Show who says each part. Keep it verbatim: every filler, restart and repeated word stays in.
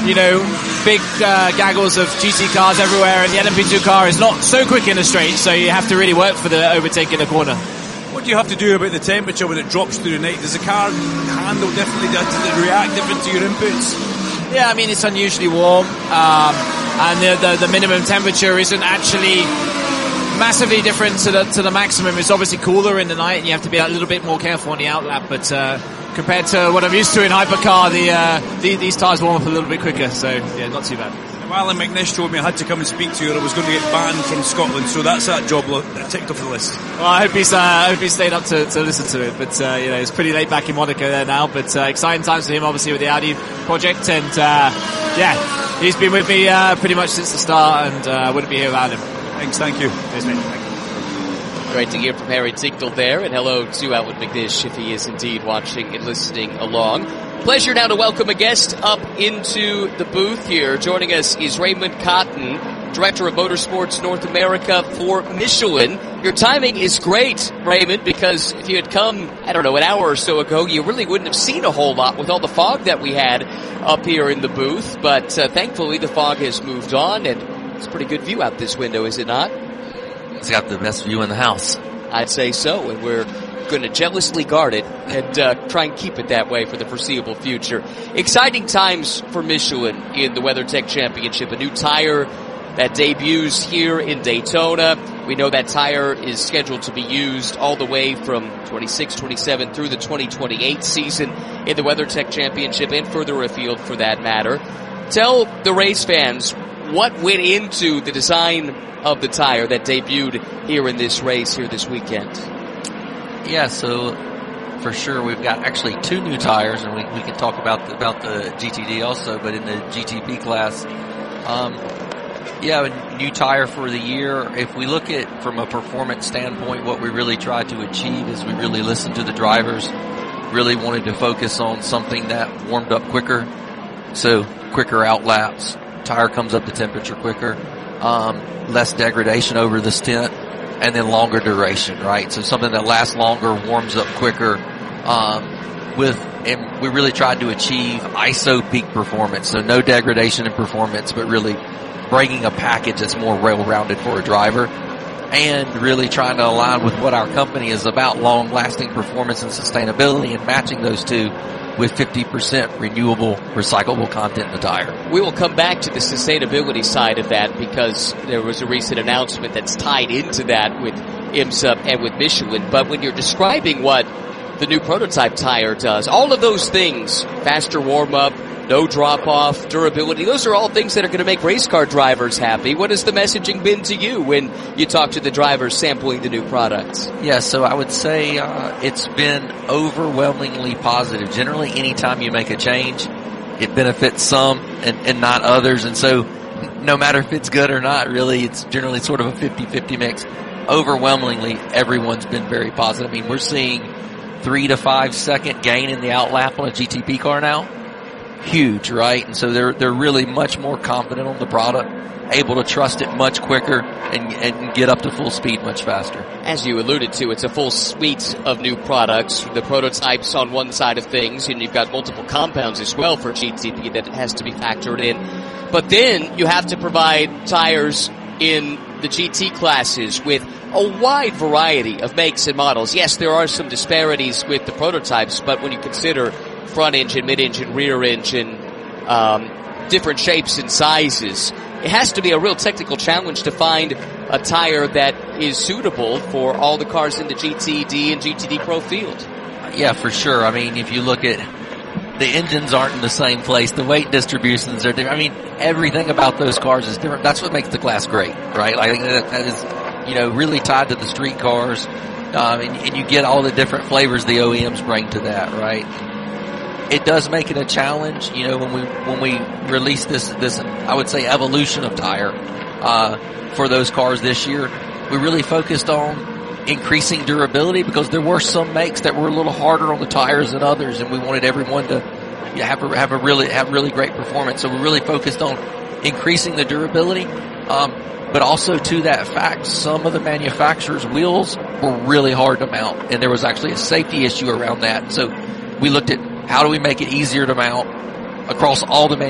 Speaker 1: you know, big uh, gaggles of G T cars everywhere, and the L M P two car is not so quick in the straight, so you have to really work for the overtake in the corner.
Speaker 2: What do you have to do about the temperature when it drops through the night? Does the car handle differently? Does it react different to your inputs?
Speaker 1: Yeah, I mean, it's unusually warm, um, and the, the, the minimum temperature isn't actually massively different to the to the maximum. It's obviously cooler in the night, and you have to be a little bit more careful on the outlap, but uh, compared to what I'm used to in hypercar, the, uh, the these tires warm up a little bit quicker, so yeah, not too bad.
Speaker 2: Alan McNish told me I had to come and speak to you or I was going to get banned from Scotland, so that's that job ticked off the list.
Speaker 1: Well, I hope he's, uh, I hope he stayed up to, to listen to it, but uh, you know, it's pretty late back in Monaco there now, but uh, exciting times for him obviously with the Audi project, and uh, yeah, he's been with me uh, pretty much since the start, and I uh, wouldn't be here without him.
Speaker 2: Thanks, thank you.
Speaker 1: Cheers, mate. Thank you.
Speaker 3: Great to hear from Harry Tincknell there, and hello to Alan McNish if he is indeed watching and listening along. Pleasure now to welcome a guest up into the booth here. Joining us is Raymond Cotton, Director of Motorsports North America for Michelin. Your timing is great, Raymond, because if you had come, I don't know, an hour or so ago, you really wouldn't have seen a whole lot with all the fog that we had up here in the booth. But uh, thankfully the fog has moved on, and it's a pretty good view out this window, is it not?
Speaker 4: It's got the best view in the house.
Speaker 3: I'd say so, and we're going to jealously guard it and uh, try and keep it that way for the foreseeable future. Exciting times for Michelin in the WeatherTech Championship. A new tire that debuts here in Daytona. We know that tire is scheduled to be used all the way from twenty-six twenty-seven through the twenty twenty-eight season in the WeatherTech Championship and further afield for that matter. Tell the race fans what went into the design of the tire that debuted here in this race here this weekend.
Speaker 4: Yeah, so for sure we've got actually two new tires, and we, we can talk about the, about the G T D also, but in the G T P class, um, yeah, a new tire for the year. If we look at from a performance standpoint, what we really tried to achieve is we really listened to the drivers, really wanted to focus on something that warmed up quicker, so quicker out laps, tire comes up to temperature quicker, um, less degradation over the stint, and then longer duration, right? So something that lasts longer, warms up quicker, um, with, and we really tried to achieve I S O peak performance. So no degradation in performance, but really bringing a package that's more well-rounded for a driver, and really trying to align with what our company is about, long-lasting performance and sustainability, and matching those two with fifty percent renewable, recyclable content in the tire.
Speaker 3: We will come back to the sustainability side of that because there was a recent announcement that's tied into that with IMSA and with Michelin. But when you're describing what the new prototype tire does, all of those things, faster warm-up, no drop-off, durability, those are all things that are going to make race car drivers happy. What has the messaging been to you when you talk to the drivers sampling the new products?
Speaker 4: Yeah, so I would say uh, it's been overwhelmingly positive. Generally, anytime you make a change, it benefits some and, and not others. And so no matter if it's good or not, really, it's generally sort of a fifty-fifty mix. Overwhelmingly, everyone's been very positive. I mean, we're seeing three to five second gain in the outlap on a G T P car now. Huge, right? And so they're they're really much more confident on the product, able to trust it much quicker and, and get up to full speed much faster.
Speaker 3: As you alluded to, it's a full suite of new products. The prototypes on one side of things, and you've got multiple compounds as well for G T P that has to be factored in. But then you have to provide tires in the G T classes with a wide variety of makes and models. Yes, there are some disparities with the prototypes, but when you consider front engine, mid-engine, rear engine, um, different shapes and sizes, it has to be a real technical challenge to find a tire that is suitable for all the cars in the G T D and G T D Pro field.
Speaker 4: Yeah, for sure. I mean, if you look at the engines aren't in the same place, the weight distributions are different. I mean, everything about those cars is different. That's what makes the class great, right? I think that, that is, you know, really tied to the street cars, um, and, and you get all the different flavors the O E Ms bring to that, right? It does make it a challenge, you know, when we when we release this this I would say evolution of tire uh, for those cars this year. We really focused on increasing durability because there were some makes that were a little harder on the tires than others, and we wanted everyone to have a, have a really have really great performance. So we really focused on increasing the durability, um, but also to that fact, some of the manufacturers' wheels were really hard to mount, and there was actually a safety issue around that. So we looked at how do we make it easier to mount across all the manufacturers.